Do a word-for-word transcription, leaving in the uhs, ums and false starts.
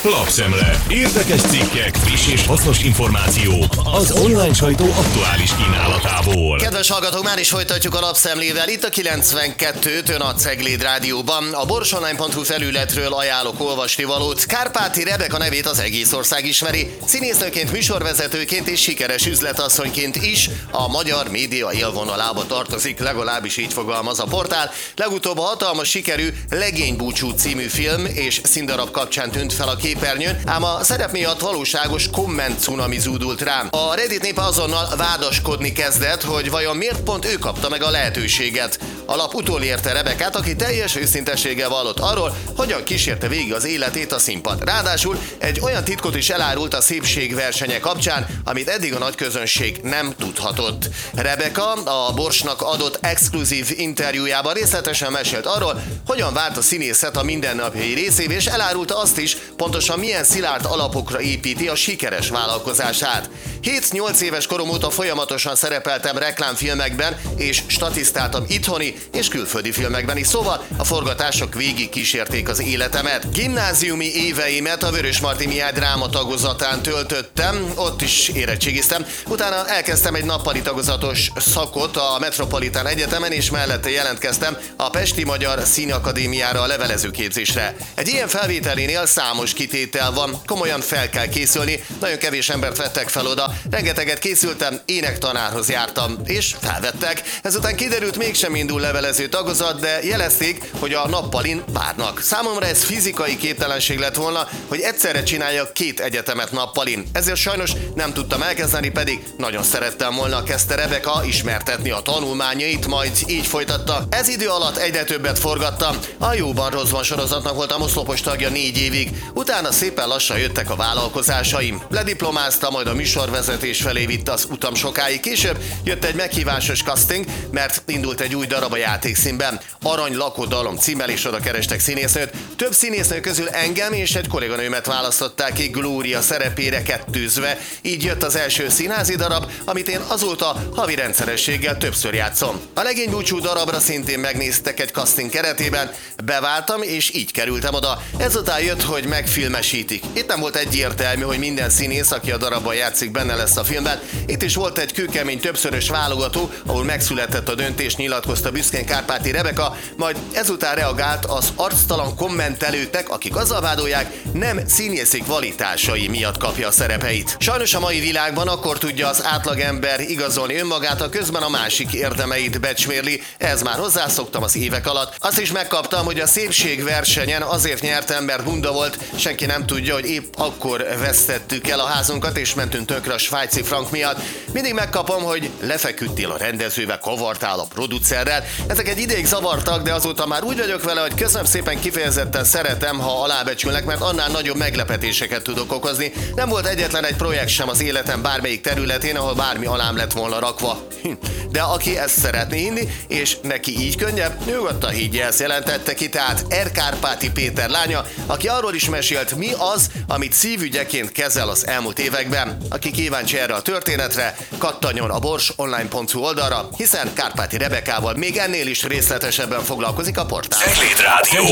Lapszemle. Érdekes cikkek, friss és hasznos információk az online sajtó aktuális kínálatából. Kedves hallgatók, már is folytatjuk a Lapszemlével. Itt a kilencvenkettőt ön a Cegléd Rádióban. A borsonline pont hu felületről ajánlok olvasnivalót. Kárpáti Rebeka nevét az egész ország ismeri. Színésznőként, műsorvezetőként és sikeres üzletasszonyként is a magyar média élvonalába tartozik, legalábbis így fogalmaz a portál. Legutóbb a hatalmas sikerű Legénybúcsú című film és színdarab kapcsán tűnt fel a képernyőn, ám a szerep miatt valóságos komment cunami zúdult rám. A Reddit népe azonnal vádaskodni kezdett, hogy vajon miért pont ő kapta meg a lehetőséget. A lap utolérte Rebekát, aki teljes őszintességgel vallott arról, hogyan kísérte végig az életét a színpad. Ráadásul egy olyan titkot is elárult a szépségversenye kapcsán, amit eddig a nagy közönség nem tudhatott. Rebeka a Borsnak adott exkluzív interjújában részletesen mesélt arról, hogyan vált a színészet a mindennapjai részévé, és elárulta azt is, pontosan milyen szilárd alapokra építi a sikeres vállalkozását. hét-nyolc éves korom óta folyamatosan szerepeltem reklámfilmekben, és statisztáltam itthoni és külföldi filmekben is, szóval a forgatások végig kísérték az életemet. Gimnáziumi éveimet a Vörösmarty Mihály dráma tagozatán töltöttem, ott is érettségiztem, utána elkezdtem egy nappali tagozatos szakot a Metropolitán Egyetemen, és mellette jelentkeztem a Pesti Magyar Színakadémiára a levelezőképzésre. Egy ilyen felvételénél számos kitétel van, komolyan fel kell készülni, nagyon kevés embert vettek fel oda, rengeteget készültem, énektanárhoz jártam, és felvettek. Ezután kiderült, mégsem indul levelező tagozat, de jelezték, hogy a nappalin várnak. Számomra ez fizikai képtelenség lett volna, hogy egyszerre csináljak két egyetemet nappalin. Ezért sajnos nem tudtam elkezdeni, pedig nagyon szerettem volna, kezdte Rebeka ismertetni a tanulmányait, majd így folytatta. Ez idő alatt egyre többet forgattam. A Jóban Rosszban sorozatnak voltam oszlopos tagja négy évig. Utána szépen lassan jöttek a vállalkozásaim. Lediplomáztam, majd a műsorvezetés felé vitt az utam sokáig. Később jött egy meghívásos casting, mert indult egy új darab a játékszínben. Arany lakodalom címmel, és oda kerestek színésznőt. Több színésznő közül engem és egy kolléganőmet választották ki Glória szerepére kettőzve. Így jött az első színházi darab, amit én azóta havi rendszerességgel többször játszom. A Legénybúcsú darabra szintén megnéztek egy casting keretében, beváltam és így kerültem oda. Ezután jött, hogy megfilmesítik. Itt nem volt egyértelmű, hogy minden színész, aki a darabban játszik, benne lesz a filmben. Itt is volt egy kőkemény többszörös válogató, ahol megszületett a döntés, nyilatkozta büszkén Kárpáti Rebeka, majd ezután reagált az arctalan kommentelőknek, akik azzal vádolják, nem színészek kvalitásai miatt kapja a szerepeit. Sajnos a mai világban akkor tudja az átlagember igazolni önmagát, ha közben a másik érdemeit becsmérli. Ez már hozzászoktam az évek alatt. Azt is megkaptam, hogy a szépségversenyen azért nyertem, mert bunda volt, senki nem tudja, hogy épp akkor vesztettük el a házunkat, és mentünk tönkre a svájci frank miatt. Mindig megkapom, hogy lefeküdtél a rendezővel, kavartál a producerrel. Ezek egy ideig zavartak, de azóta már úgy vagyok vele, hogy köszönöm szépen, kifejezetten szeretem, ha alábecsülnek, mert annál nagyobb meglepetéseket tudok okozni. Nem volt egyetlen egy projekt sem az életem bármelyik területén, ahol bármi alám lett volna rakva. De aki ezt szeretné hinni, és neki így könnyebb, nyugodtan higgye, ezt jelentette ki tehát R. Kárpáti Péter lánya, aki arról is mesélt, mi az, amit szívügyeként kezel az elmúlt években. Aki kíváncsi erre a történetre, kattanjon a borsonline pont hu oldalra, hiszen Kárpáti Rebekával még ennél is részletesebben foglalkozik a portál. Cegléd Rádió.